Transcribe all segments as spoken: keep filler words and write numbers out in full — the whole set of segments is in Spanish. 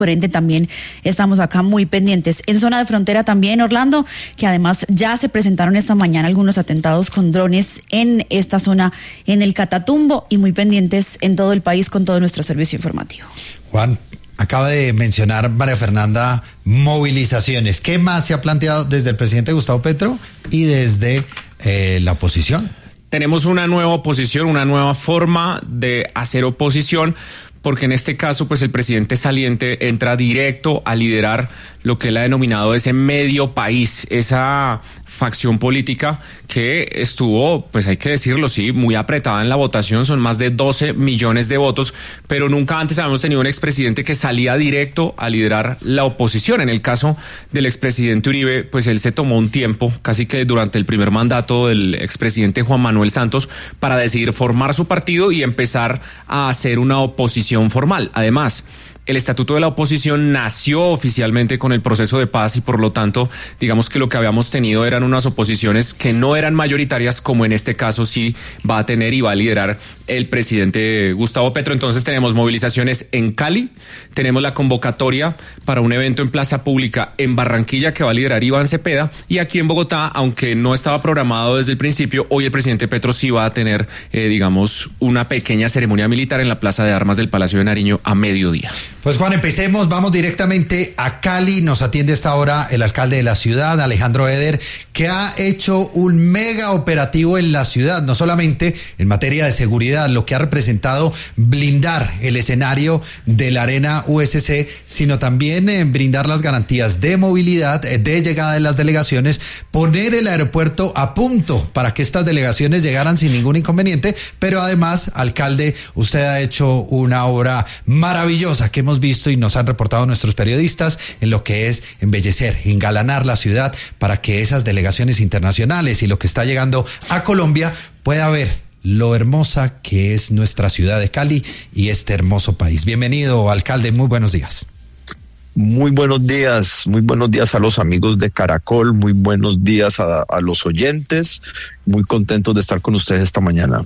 Por ende, también estamos acá muy pendientes. En zona de frontera también, Orlando, que además ya se presentaron esta mañana algunos atentados con drones en esta zona, en el Catatumbo, y muy pendientes en todo el país con todo nuestro servicio informativo. Juan, acaba de mencionar María Fernanda movilizaciones. ¿Qué más se ha planteado desde el presidente Gustavo Petro y desde eh, la oposición? Tenemos una nueva oposición, una nueva forma de hacer oposición, porque en este caso, pues el presidente saliente entra directo a liderar lo que él ha denominado ese medio país, esa facción política que estuvo, pues hay que decirlo, sí, muy apretada en la votación. Son más de doce millones de votos, pero nunca antes habíamos tenido un expresidente que salía directo a liderar la oposición. En el caso del expresidente Uribe, pues él se tomó un tiempo, casi que durante el primer mandato del expresidente Juan Manuel Santos, para decidir formar su partido y empezar a hacer una oposición formal. Además, el estatuto de la oposición nació oficialmente con el proceso de paz y por lo tanto, digamos que lo que habíamos tenido eran unas oposiciones que no eran mayoritarias, como en este caso sí va a tener y va a liderar el presidente Gustavo Petro. Entonces tenemos movilizaciones en Cali, tenemos la convocatoria para un evento en Plaza Pública en Barranquilla que va a liderar Iván Cepeda, y aquí en Bogotá, aunque no estaba programado desde el principio, hoy el presidente Petro sí va a tener, eh, digamos, una pequeña ceremonia militar en la Plaza de Armas del Palacio de Nariño a mediodía. Pues Juan, empecemos, vamos directamente a Cali. Nos atiende a esta hora el alcalde de la ciudad, Alejandro Eder, que ha hecho un mega operativo en la ciudad, no solamente en materia de seguridad, lo que ha representado blindar el escenario de la Arena U S C, sino también eh, brindar las garantías de movilidad, eh, de llegada de las delegaciones, poner el aeropuerto a punto para que estas delegaciones llegaran sin ningún inconveniente. Pero además, alcalde, usted ha hecho una obra maravillosa que hemos visto y nos han reportado nuestros periodistas en lo que es embellecer, engalanar la ciudad para que esas delegaciones internacionales y lo que está llegando a Colombia pueda ver lo hermosa que es nuestra ciudad de Cali y este hermoso país. Bienvenido, alcalde, muy buenos días. Muy buenos días, muy buenos días a los amigos de Caracol, muy buenos días a, a los oyentes, muy contentos de estar con ustedes esta mañana.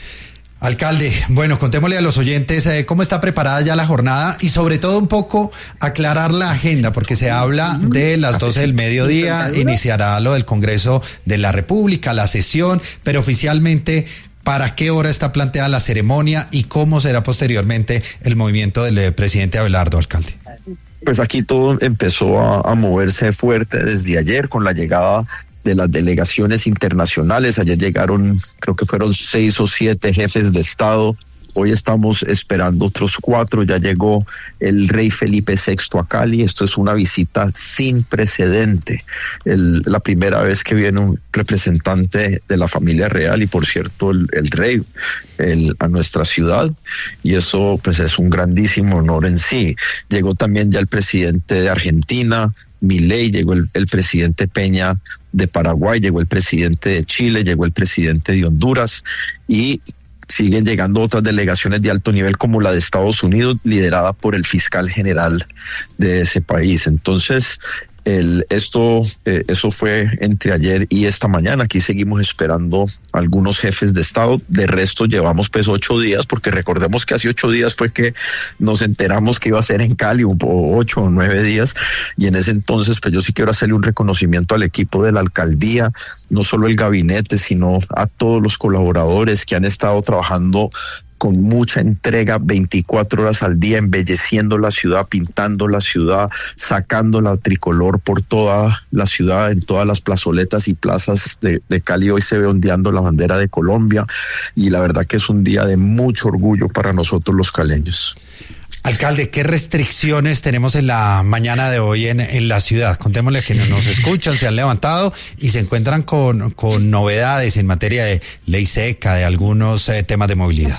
Alcalde, bueno, contémosle a los oyentes eh, cómo está preparada ya la jornada y sobre todo un poco aclarar la agenda, porque se habla de las doce del mediodía, iniciará lo del Congreso de la República, la sesión, pero oficialmente, ¿para qué hora está planteada la ceremonia y cómo será posteriormente el movimiento del eh, presidente Abelardo, alcalde? Pues aquí todo empezó a, a moverse fuerte desde ayer con la llegada de las delegaciones internacionales. Ayer llegaron, creo que fueron seis o siete jefes de Estado. Hoy estamos esperando otros cuatro. Ya llegó el rey Felipe sexto a Cali. Esto es una visita sin precedente. El, la primera vez que viene un representante de la familia real y, por cierto, el, el rey el, a nuestra ciudad. Y eso pues es un grandísimo honor en sí. Llegó también ya el presidente de Argentina, Milei, llegó el, el presidente Peña de Paraguay, llegó el presidente de Chile, llegó el presidente de Honduras y siguen llegando otras delegaciones de alto nivel como la de Estados Unidos, liderada por el fiscal general de ese país. Entonces, el, esto, eh, eso fue entre ayer y esta mañana. Aquí seguimos esperando algunos jefes de Estado. De resto, llevamos pues ocho días, porque recordemos que hace ocho días fue que nos enteramos que iba a ser en Cali, o ocho o nueve días. Y en ese entonces, pues yo sí quiero hacerle un reconocimiento al equipo de la alcaldía, no solo el gabinete, sino a todos los colaboradores que han estado trabajando con mucha entrega, veinticuatro horas al día, embelleciendo la ciudad, pintando la ciudad, sacando la tricolor por toda la ciudad, en todas las plazoletas y plazas de, de Cali. Hoy se ve ondeando la bandera de Colombia y la verdad que es un día de mucho orgullo para nosotros los caleños. Alcalde, ¿qué restricciones tenemos en la mañana de hoy en, en la ciudad? Contémosle a quienes nos escuchan, se han levantado y se encuentran con, con novedades en materia de ley seca, de algunos eh, temas de movilidad.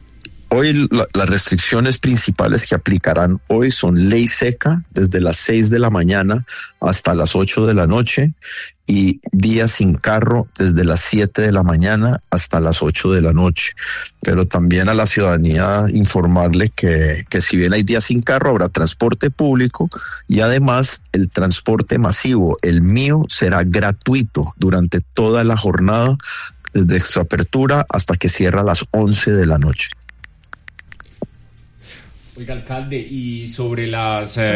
Hoy la, las restricciones principales que aplicarán hoy son ley seca desde las seis de la mañana hasta las ocho de la noche y día sin carro desde las siete de la mañana hasta las ocho de la noche. Pero también a la ciudadanía informarle que, que si bien hay días sin carro, habrá transporte público y además el transporte masivo, el mío, será gratuito durante toda la jornada desde su apertura hasta que cierra a las once de la noche. Oiga, alcalde, y sobre las... Eh